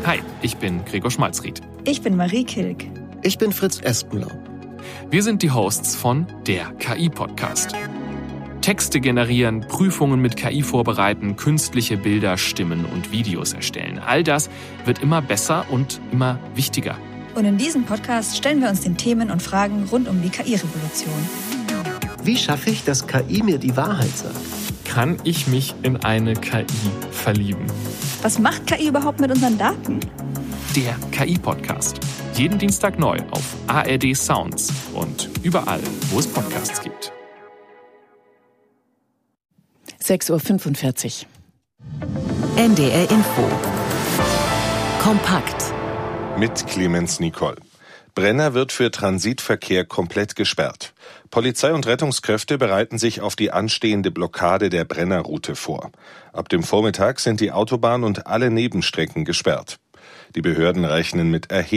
Hi, ich bin Gregor Schmalzried. Ich bin Marie Kilk. Ich bin Fritz Espenlaub. Wir sind die Hosts von der KI-Podcast. Texte generieren, Prüfungen mit KI vorbereiten, künstliche Bilder, Stimmen und Videos erstellen. All das wird immer besser und immer wichtiger. Und in diesem Podcast stellen wir uns den Themen und Fragen rund um die KI-Revolution. Wie schaffe ich, dass KI mir die Wahrheit sagt? Kann ich mich in eine KI verlieben? Was macht KI überhaupt mit unseren Daten? Der KI-Podcast. Jeden Dienstag neu auf ARD Sounds und überall, wo es Podcasts gibt. 6:45 Uhr. NDR Info. Kompakt. Mit Clemens Nicol. Brenner wird für Transitverkehr komplett gesperrt. Polizei und Rettungskräfte bereiten sich auf die anstehende Blockade der Brennerroute vor. Ab dem Vormittag sind die Autobahn und alle Nebenstrecken gesperrt. Die Behörden rechnen mit